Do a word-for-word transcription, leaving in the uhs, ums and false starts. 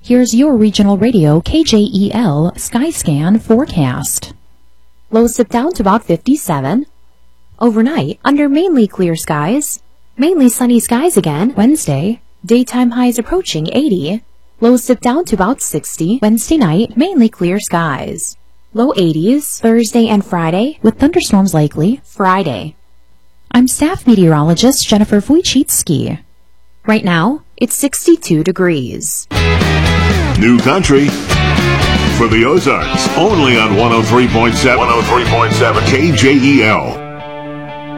Here's your regional radio K J E L Skyscan forecast. Lows dip down to about fifty-seven. Overnight, under mainly clear skies. Mainly sunny skies again Wednesday. Daytime highs approaching eighty. Lows dip down to about sixty. Wednesday night, mainly clear skies. Low eighties Thursday and Friday, with thunderstorms likely Friday. I'm staff meteorologist Jennifer Wojcicki. Right now, it's sixty-two degrees. New country for the Ozarks, only on one oh three point seven, one oh three point seven K J E L.